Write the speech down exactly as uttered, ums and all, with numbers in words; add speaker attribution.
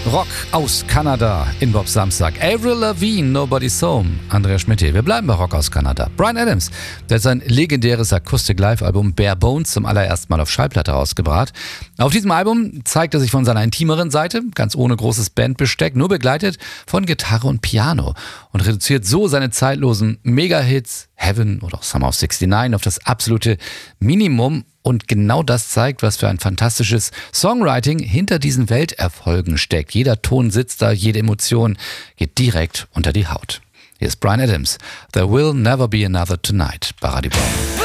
Speaker 1: Rock aus Kanada in Bobs Samstag. Avril Lavigne, Nobody's Home. Andrea Schmidt hier. Wir bleiben bei Rock aus Kanada. Bryan Adams, der hat sein legendäres Akustik-Live-Album Bare Bones zum allerersten Mal auf Schallplatte rausgebracht. Auf diesem Album zeigt er sich von seiner intimeren Seite, ganz ohne großes Bandbesteck, nur begleitet von Gitarre und Piano und reduziert so seine zeitlosen Mega-Hits Heaven oder auch Summer of sixty-nine auf das absolute Minimum. Und genau das zeigt, was für ein fantastisches Songwriting hinter diesen Welterfolgen steckt. Jeder Ton sitzt da, jede Emotion geht direkt unter die Haut. Hier ist Bryan Adams. There will never be another tonight bei Radio Bob.